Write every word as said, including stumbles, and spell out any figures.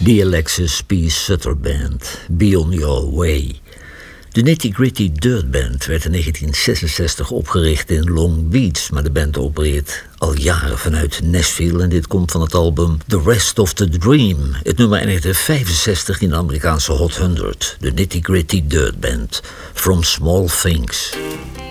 The Alexis P. Sutter Band, Be On Your Way. De Nitty Gritty Dirt Band werd in negentien zesenzestig opgericht in Long Beach, maar de band opereert al jaren vanuit Nashville en dit komt van het album The Rest of the Dream. Het nummer eindigde vijfenzestig in de Amerikaanse Hot honderd. De Nitty Gritty Dirt Band, From Small Things.